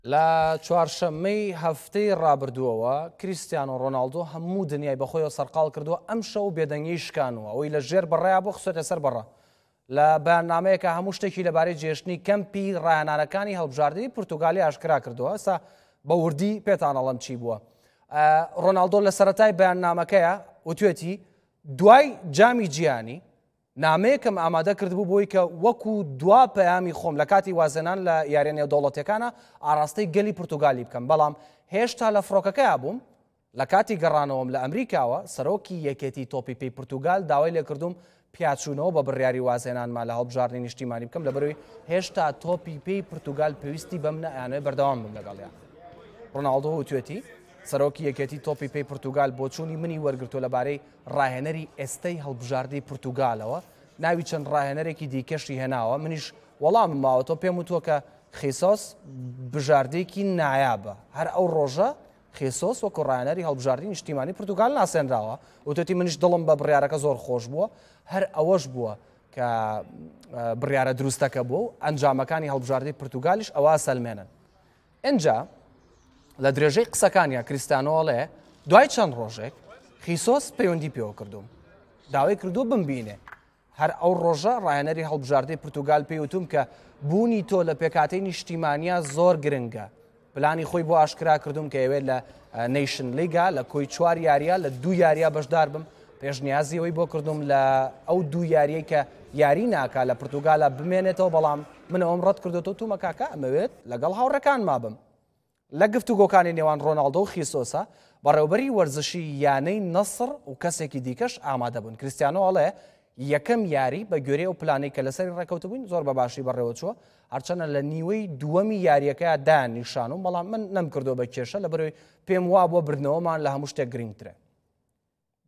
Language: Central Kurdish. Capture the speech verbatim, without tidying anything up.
لە چوارشەممەی هەفتەی ڕابردووەوە کریستیانۆ ڕۆناڵدۆ هەموو دنیای بەخۆیەوە سەرقاڵ کردووە ئەم شەو بێدەنگی شکانووە ئەوەی لە ژێر بەڕێیا بۆ خسوێتە سەر بەڕە لە بەیاننامەیەکە هەموو شتێکی لەبارەی جێشتنی کەمپی ڕاهێنانەکانی هەڵبژاردننی پورتوگالی ئاشکرا کردووە ئێستا بە وردی پێتان ئەڵەم چی بووە. ڕۆناڵدۆ لە سەرەتای بەیاننامەکەیە وتوێتی دوای جامی جیانی نامەیەکم ئامادە کردبوو بۆی کە وەکو دوا پەیامی خۆم لە کاتی وازێنان لە یاریە نێودەوڵەتیەکانە ئاراستەی گەلی پورتوگالی بکەم، بەڵام هێشتا لە فڕۆکەکەیا بووم لە کاتی گەڕانەوەم لە ئەمریکاوە سەرۆکی یەکێتی تۆپی پێی پورتوگال داوای لێکردوم پیاچوونەوە بە بڕیاری وازێنانمان لە هەڵبژاردننی نیشتیمانی بکەم لەبەرەوەی هێشتا تۆپی پێی پورتوگال پێویستی بەم نەیانوێ بەردەوام بم لەگەڵیان. ڕۆناڵدۆ وتوێتی سەرۆکی یەکێتی تۆپی پێی پورتوگال بۆ چوونی منی وەرگرتووە لەبارەی ڕاهێنەری ئێستەی هەڵبژاردننی پورتوگالەوە ناوی چەند ڕاهێنەرێکی دیکەشی هێناوە، منیش وەڵام ماوە تۆ پێم وتووە کە خێسۆس بژاردەیەکی نایابە، هەر ئەو ڕۆژە خێسۆس وەکو ڕاهێنەری هەڵبژاردننی نیشتیمانی پورتوگال ناسێنراوە، وتوێتی منیش دڵم بە بڕیارەکە زۆر خۆش بووە، هەر ئەوەش بووە کە بڕیارە دروستەکە بوو و ئەنجامەکانی هەڵبژاردننی پورتوگالیش ئەوە سەلمێنن. ئینجا لە درێژەی قسەکانیان کریستیانۆڵێ دوای چەند ڕۆژێک خیسۆس پەیوەندی پێوە کردوم، داوای کردو بمبینێ. هەر ئەو ڕۆژە ڕاهێنەری هەڵبژاردننی پورتوگال پێی وتوم کە بوونی تۆ لە پێکاتەی نیشتیمانیا زۆر گرنگە. پلانی خۆی بۆ ئاشکرا کردوم کە ئەوێت لە نیشن لیگا لە کۆی چوار یاریە لە دوو یاریە بەشدار بم، پێشنیازی ئەوەی بۆ کردوم لە ئەو دوو یاریەی کە یاری ناکا لە پورتوگالە بمێنێتەوە، بەڵام من ئەوم ڕەت کردوەوە تومە کاکە ئەمەوێت لەگەڵ هاوڕەکان مابم. لە گفتوگۆکانی نێوان ڕۆناڵدۆ و خیسۆسە بەڕێوەبەری وەرزشی یانەی نەسر و کەسێکی دیکەش ئامادە بوون. کریستیانۆ ئەڵێ یەکەم یاری بە گوێرەی ئەو پلانەی کە لەسەری ڕێکەوتە بووین زۆر بە باشی بەڕێوە چووە، هەرچەنە لە نیوەی دووەمی یاریەکەیە دایان نیشانوم، بەڵام من نەم کردو بە کێشە لەبەرەوەی پێم وا بۆ بردنەوەمان لە هەموو شتێک گرنگترە.